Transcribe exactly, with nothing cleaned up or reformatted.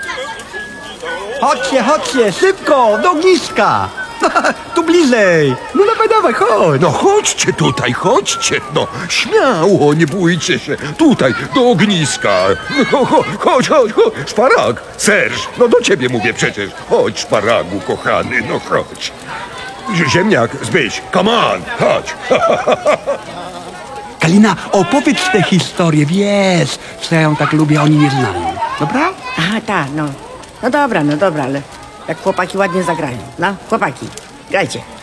Chodźcie, chodźcie, szybko, do ogniska. Tu bliżej. No dawaj, dawaj, chodź. No chodźcie tutaj, chodźcie, no śmiało, nie bójcie się, tutaj, do ogniska. No, cho, chodź, chodź, chodź, Szparag, Serż, no do ciebie mówię przecież. Chodź, Szparagu, kochany, no chodź. Ziemniak, Zbyś, come on, chodź. Kalina, opowiedz tę historię, wiesz, że ja ją tak lubię, oni nie znają. Dobra? Aha, tak, no. No dobra, no dobra, ale jak chłopaki ładnie zagrają. No, chłopaki, grajcie.